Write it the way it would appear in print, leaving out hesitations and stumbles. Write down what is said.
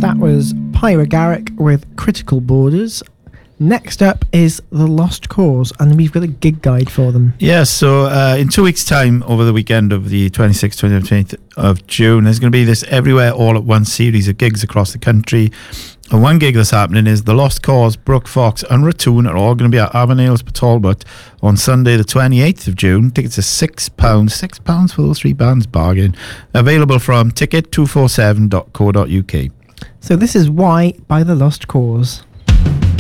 That was Pyra Garrick with Critical Borders. Next up is The Lost Cause, and we've got a gig guide for them. Yeah, so in 2 weeks' time, over the weekend of the 26th, 27th of June, there's going to be this Everywhere All at Once series of gigs across the country. And one gig that's happening is The Lost Cause, Brook Fox and Ratoon are all going to be at Avonales, Talbot on Sunday the 28th of June. Tickets are £6. £6 for those three bands, bargain. Available from ticket247.co.uk. So this is Why by The Lost Cause.